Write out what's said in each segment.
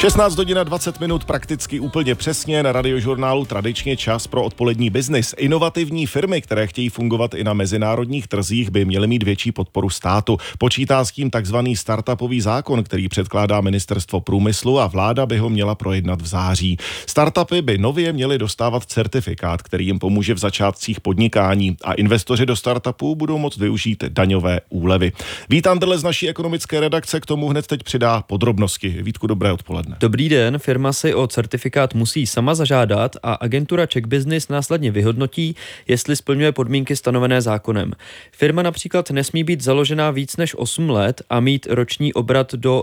16 hodin a 20 minut, prakticky úplně přesně. Na Radiožurnálu tradičně čas pro odpolední biznis. Inovativní firmy, které chtějí fungovat i na mezinárodních trzích, by měly mít větší podporu státu. Počítá s tím takzvaný startupový zákon, který předkládá Ministerstvo průmyslu, a vláda by ho měla projednat v září. Startupy by nově měly dostávat certifikát, který jim pomůže v začátcích podnikání, a investoři do startupů budou moct využít daňové úlevy. Vít Anderle z naší ekonomické redakce k tomu hned teď přidá podrobnosti. Vítku, dobré odpoledne. Dobrý den, firma si o certifikát musí sama zažádat a agentura Czech Business následně vyhodnotí, jestli splňuje podmínky stanovené zákonem. Firma například nesmí být založená víc než 8 let a mít roční obrat do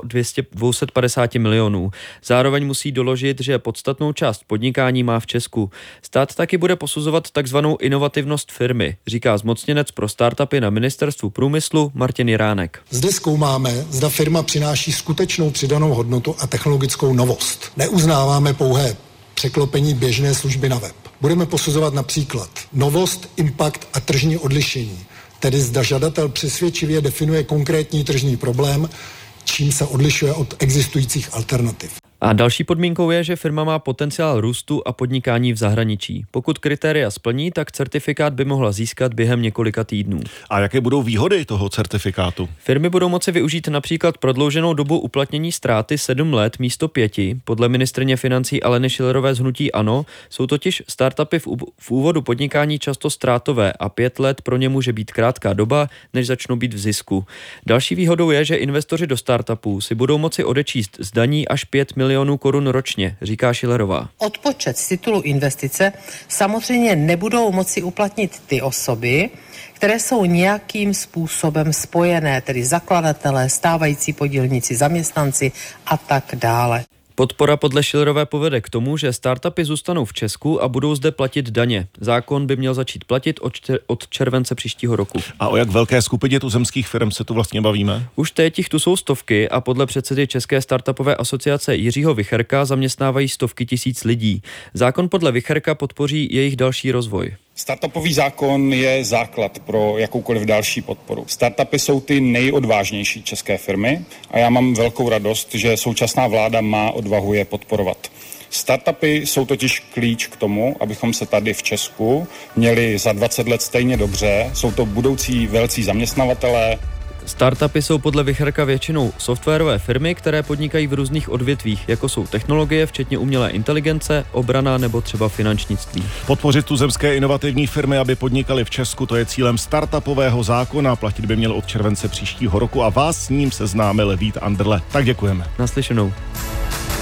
250 milionů. Zároveň musí doložit, že podstatnou část podnikání má v Česku. Stát taky bude posuzovat takzvanou inovativnost firmy, říká zmocněnec pro startupy na Ministerstvu průmyslu Martin Jiránek. Zde zkoumáme, zda firma přináší skutečnou přidanou hodnotu a technologickou novost. Neuznáváme pouhé překlopení běžné služby na web. Budeme posuzovat například novost, impact a tržní odlišení, tedy zda žadatel přesvědčivě definuje konkrétní tržní problém, čím se odlišuje od existujících alternativ. A další podmínkou je, že firma má potenciál růstu a podnikání v zahraničí. Pokud kritéria splní, tak certifikát by mohla získat během několika týdnů. A jaké budou výhody toho certifikátu? Firmy budou moci využít například prodlouženou dobu uplatnění ztráty 7 let místo 5. Podle ministryně financí Aleny Schillerové z hnutí ANO jsou totiž startupy v úvodu podnikání často ztrátové a 5 let pro ně může být krátká doba, než začnou být v zisku. Další výhodou je, že investoři do startupů si budou moci odečíst z daní až 5 milionů korun ročně, říká Schillerová. Odpočet z titulu investice samozřejmě nebudou moci uplatnit ty osoby, které jsou nějakým způsobem spojené, tedy zakladatelé, stávající podílníci, zaměstnanci a tak dále. Podpora podle Schillerové povede k tomu, že startupy zůstanou v Česku a budou zde platit daně. Zákon by měl začít platit od července příštího roku. A o jak velké skupině tuzemských firm se tu vlastně bavíme? Už teď jich tu jsou stovky a podle předsedy České startupové asociace Jiřího Vicherka zaměstnávají stovky tisíc lidí. Zákon podle Vicherka podpoří jejich další rozvoj. Startupový zákon je základ pro jakoukoliv další podporu. Startupy jsou ty nejodvážnější české firmy a já mám velkou radost, že současná vláda má odvahu je podporovat. Startupy jsou totiž klíč k tomu, abychom se tady v Česku měli za 20 let stejně dobře. Jsou to budoucí velcí zaměstnavatelé. Startupy jsou podle Vicherka většinou softwarové firmy, které podnikají v různých odvětvích, jako jsou technologie, včetně umělé inteligence, obrana nebo třeba finančnictví. Podpořit tuzemské inovativní firmy, aby podnikaly v Česku, to je cílem startupového zákona. Platit by měl od července příštího roku a vás s ním seznámil Vít Anderle. Tak děkujeme. Naslyšenou.